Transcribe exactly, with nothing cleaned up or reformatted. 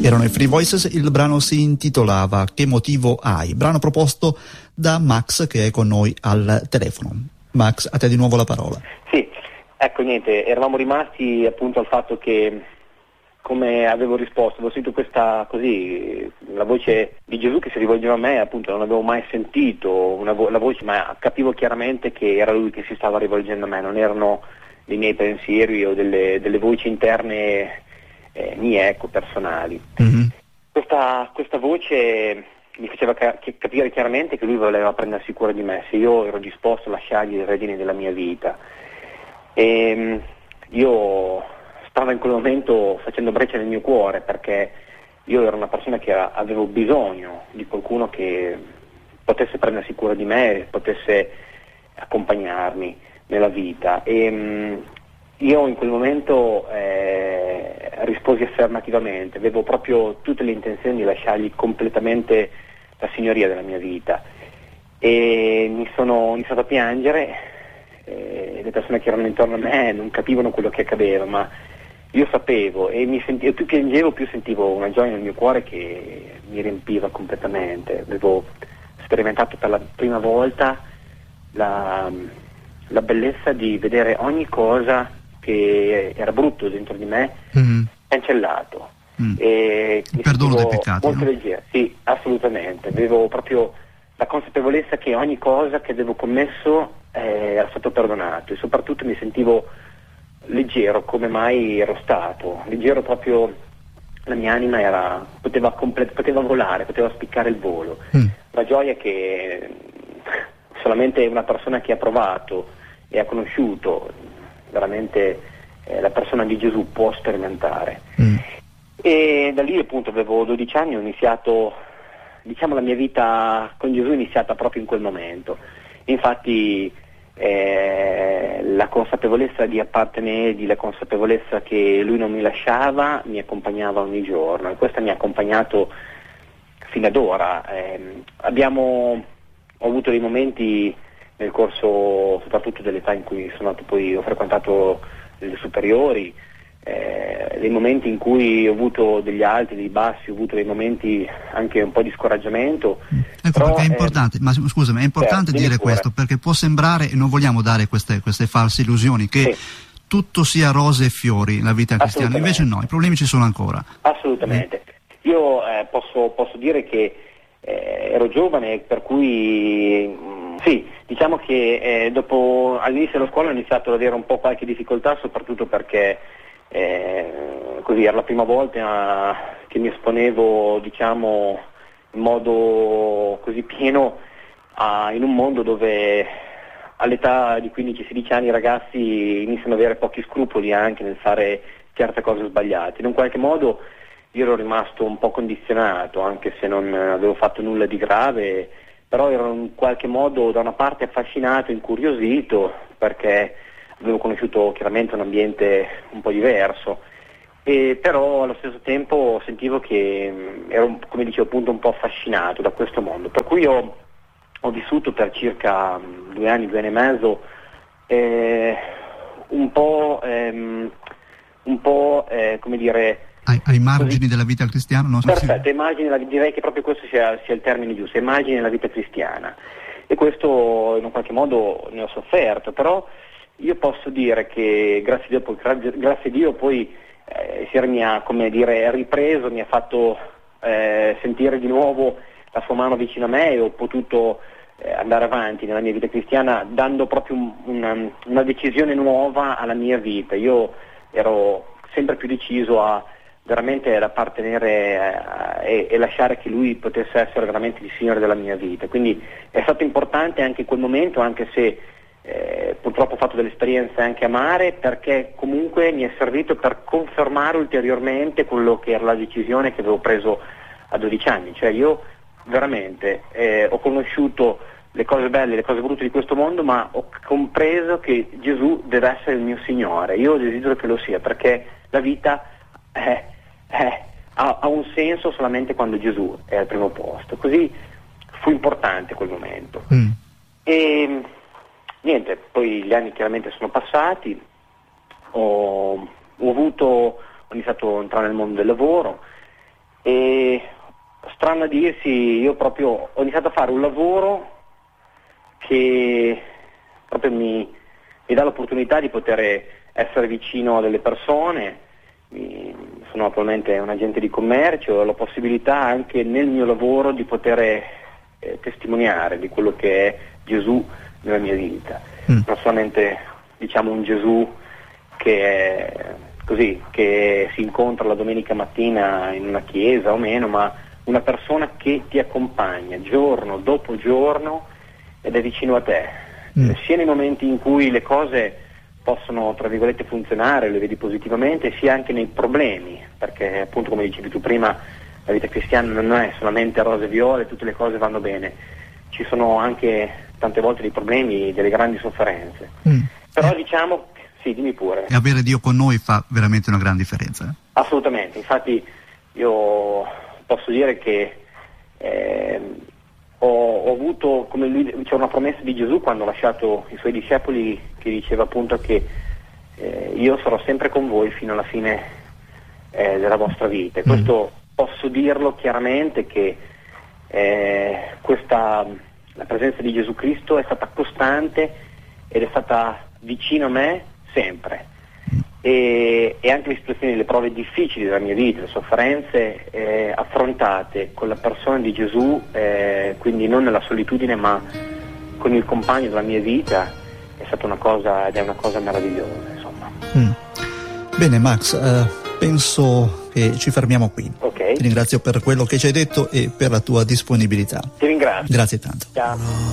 Erano i Free Voices, il brano si intitolava Che motivo hai? Brano proposto da Max, che è con noi al telefono. Max, a te di nuovo la parola. Sì, ecco niente, eravamo rimasti appunto al fatto che, come avevo risposto, avevo sentito questa, così, la voce di Gesù che si rivolgeva a me, appunto non avevo mai sentito una vo- la voce, ma capivo chiaramente che era lui che si stava rivolgendo a me, non erano dei miei pensieri o delle, delle voci interne eh, mie, ecco, personali. Mm-hmm. Questa, questa voce mi faceva ca- capire chiaramente che lui voleva prendersi cura di me, se io ero disposto a lasciargli le redini della mia vita. E io stavo in quel momento facendo breccia nel mio cuore, perché io ero una persona che era, avevo bisogno di qualcuno che potesse prendersi cura di me, potesse accompagnarmi nella vita. E mh, io in quel momento eh, risposi affermativamente, avevo proprio tutte le intenzioni di lasciargli completamente la signoria della mia vita, e mi sono iniziato a piangere, eh, le persone che erano intorno a me non capivano quello che accadeva, ma io sapevo, e mi sentivo, più piangevo più sentivo una gioia nel mio cuore che mi riempiva completamente. Avevo sperimentato per la prima volta la, la bellezza di vedere ogni cosa che era brutto dentro di me mm-hmm. cancellato. Mm. E il perdono dei peccati, molto no? leggero, sì, assolutamente. Avevo proprio la consapevolezza che ogni cosa che avevo commesso eh, era stato perdonato, e soprattutto mi sentivo leggero come mai ero stato, leggero proprio, la mia anima era, poteva, comple- poteva volare, poteva spiccare il volo. Mm. La gioia che solamente una persona che ha provato e ha conosciuto veramente eh, la persona di Gesù può sperimentare. Mm. E da lì appunto avevo dodici anni, ho iniziato, diciamo, la mia vita con Gesù è iniziata proprio in quel momento. Infatti eh, la consapevolezza di appartenergli, la consapevolezza che lui non mi lasciava, mi accompagnava ogni giorno, e questo mi ha accompagnato fino ad ora. Eh, abbiamo ho avuto dei momenti nel corso soprattutto dell'età in cui sono andato, poi ho frequentato le superiori, eh, dei momenti in cui ho avuto degli alti, dei bassi, ho avuto dei momenti anche un po' di scoraggiamento. Ecco, però, perché è importante, eh, ma scusami, è importante certo, dire questo, perché può sembrare, e non vogliamo dare queste, queste false illusioni, che sì. tutto sia rose e fiori la vita cristiana, invece no, i problemi ci sono ancora. Assolutamente. Eh. Io eh, posso, posso dire che eh, ero giovane, per cui mh, sì, diciamo che eh, dopo all'inizio della scuola ho iniziato ad avere un po' qualche difficoltà, soprattutto perché eh, così era la prima volta eh, che mi esponevo, diciamo, in modo così pieno a, in un mondo dove all'età di quindici sedici anni i ragazzi iniziano ad avere pochi scrupoli anche nel fare certe cose sbagliate. In un qualche modo io ero rimasto un po' condizionato, anche se non avevo fatto nulla di grave, però ero in qualche modo da una parte affascinato, incuriosito, perché avevo conosciuto chiaramente un ambiente un po' diverso, e però allo stesso tempo sentivo che ero, come dicevo appunto, un po' affascinato da questo mondo, per cui ho, ho vissuto per circa due anni, due anni e mezzo eh, un po', ehm, un po' eh, come dire, Ai, ai margini così della vita cristiana? Non so. Perfetto, immagini, direi che proprio questo sia, sia il termine giusto, immagini della vita cristiana, e questo in un qualche modo ne ho sofferto, però io posso dire che grazie a Dio poi, grazie a Dio poi eh, si mi ha, come dire, ripreso, mi ha fatto eh, sentire di nuovo la sua mano vicino a me, e ho potuto eh, andare avanti nella mia vita cristiana dando proprio un, una, una decisione nuova alla mia vita. Io ero sempre più deciso a veramente ad appartenere eh, e, e lasciare che lui potesse essere veramente il Signore della mia vita. Quindi è stato importante anche in quel momento, anche se eh, purtroppo ho fatto delle esperienze anche amare, perché comunque mi è servito per confermare ulteriormente quello che era la decisione che avevo preso a dodici anni. Cioè io veramente eh, ho conosciuto le cose belle, le cose brutte di questo mondo, ma ho compreso che Gesù deve essere il mio Signore. Io desidero che lo sia, perché la vita è Eh, ha, ha un senso solamente quando Gesù è al primo posto. Così fu importante quel momento. Mm. E niente, poi gli anni chiaramente sono passati, ho, ho avuto, ho iniziato a entrare nel mondo del lavoro, E strano a dirsi, io proprio ho iniziato a fare un lavoro che proprio mi, mi dà l'opportunità di poter essere vicino a delle persone. Mi, sono attualmente un agente di commercio, ho la possibilità anche nel mio lavoro di poter eh, testimoniare di quello che è Gesù nella mia vita, mm. non solamente diciamo un Gesù che è così, che si incontra la domenica mattina in una chiesa o meno, ma una persona che ti accompagna giorno dopo giorno ed è vicino a te, mm. sia nei momenti in cui le cose possono tra virgolette funzionare, le vedi positivamente, sia anche nei problemi, perché appunto come dicevi tu prima la vita cristiana non è solamente rose e viole, tutte le cose vanno bene, ci sono anche tante volte dei problemi, delle grandi sofferenze, mm. però eh. diciamo, sì, dimmi pure. E avere Dio con noi fa veramente una gran differenza. Eh? Assolutamente, infatti io posso dire che eh, ho, ho avuto, come lui, c'è una promessa di Gesù quando ha lasciato i suoi discepoli che diceva appunto che eh, io sarò sempre con voi fino alla fine eh, della vostra vita. E questo mm. posso dirlo chiaramente che eh, questa, la presenza di Gesù Cristo è stata costante ed è stata vicino a me sempre. E, e anche le situazioni, le prove difficili della mia vita, le sofferenze eh, affrontate con la persona di Gesù, eh, quindi non nella solitudine ma con il compagno della mia vita, è stata una cosa ed è una cosa meravigliosa, insomma. Mm. Bene Max, uh, penso che ci fermiamo qui. Okay. Ti ringrazio per quello che ci hai detto e per la tua disponibilità. Ti ringrazio. Grazie tanto. Ciao.